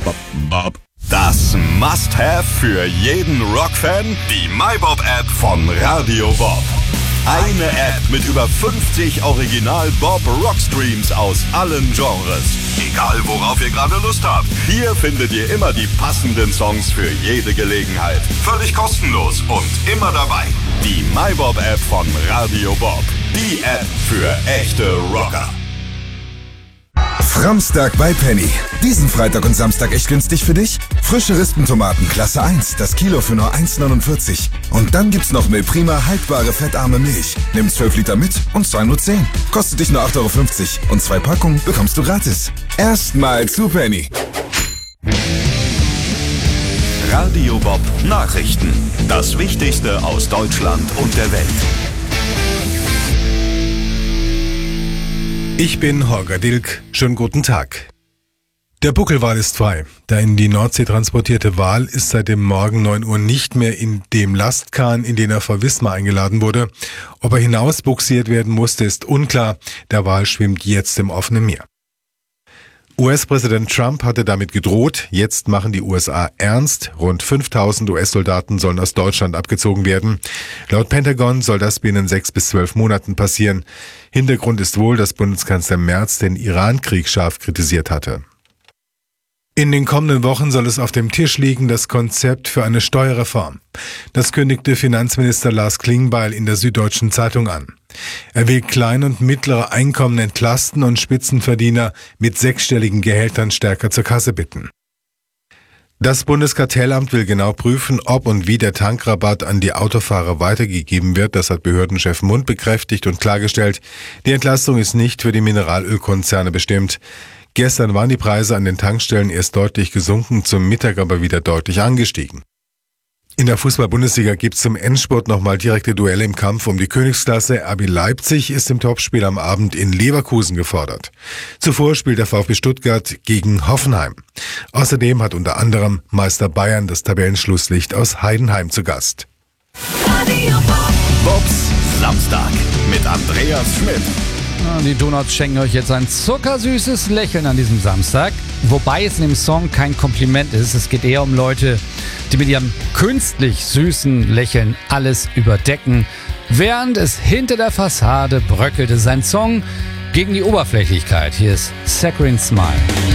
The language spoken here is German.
Bob. Das Must-Have für jeden Rockfan, die MyBob-App von Radio Bob. Eine App mit über 50 Original-Bob-Rockstreams aus allen Genres. Egal, worauf ihr gerade Lust habt. Hier findet ihr immer die passenden Songs für jede Gelegenheit. Völlig kostenlos und immer dabei. Die MyBob-App von Radio Bob. Die App für echte Rocker. Framstag bei Penny. Diesen Freitag und Samstag echt günstig für dich? Frische Rispentomaten Klasse 1, das Kilo für nur 1,49. Und dann gibt's noch Milprima haltbare fettarme Milch. Nimm 12 Liter mit und zahl nur 10. Kostet dich nur 8,50 € und 2 Packungen bekommst du gratis. Erstmal zu Penny. Radio Bob Nachrichten. Das Wichtigste aus Deutschland und der Welt. Ich bin Holger Dilk. Schönen guten Tag. Der Buckelwal ist frei. Der in die Nordsee transportierte Wal ist seit dem Morgen 9 Uhr nicht mehr in dem Lastkahn, in den er vor Wismar eingeladen wurde. Ob er hinausbuxiert werden musste, ist unklar. Der Wal schwimmt jetzt im offenen Meer. US-Präsident Trump hatte damit gedroht, jetzt machen die USA ernst. Rund 5000 US-Soldaten sollen aus Deutschland abgezogen werden. Laut Pentagon soll das binnen 6 bis 12 Monaten passieren. Hintergrund ist wohl, dass Bundeskanzler Merz den Iran-Krieg scharf kritisiert hatte. In den kommenden Wochen soll es auf dem Tisch liegen, das Konzept für eine Steuerreform. Das kündigte Finanzminister Lars Klingbeil in der Süddeutschen Zeitung an. Er will klein- und mittlere Einkommen entlasten und Spitzenverdiener mit 6-stelligen Gehältern stärker zur Kasse bitten. Das Bundeskartellamt will genau prüfen, ob und wie der Tankrabatt an die Autofahrer weitergegeben wird. Das hat Behördenchef Mund bekräftigt und klargestellt. Die Entlastung ist nicht für die Mineralölkonzerne bestimmt. Gestern waren die Preise an den Tankstellen erst deutlich gesunken, zum Mittag aber wieder deutlich angestiegen. In der Fußball-Bundesliga gibt's zum Endspurt nochmal direkte Duelle im Kampf um die Königsklasse. RB Leipzig ist im Topspiel am Abend in Leverkusen gefordert. Zuvor spielt der VfB Stuttgart gegen Hoffenheim. Außerdem hat unter anderem Meister Bayern das Tabellenschlusslicht aus Heidenheim zu Gast. Bobs Samstag mit Andreas Schmidt. Die Donuts schenken euch jetzt ein zuckersüßes Lächeln an diesem Samstag. Wobei es in dem Song kein Kompliment ist. Es geht eher um Leute, die mit ihrem künstlich süßen Lächeln alles überdecken. Während es hinter der Fassade bröckelte, sein Song gegen die Oberflächlichkeit. Hier ist Saccharine Smile.